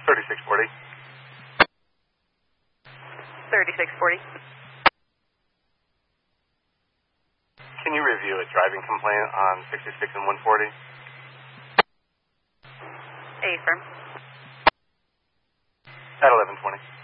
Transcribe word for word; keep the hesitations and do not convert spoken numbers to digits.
thirty-six forty. thirty-six forty. Can you review a driving complaint on sixty-six and one forty? Affirm. At eleven twenty.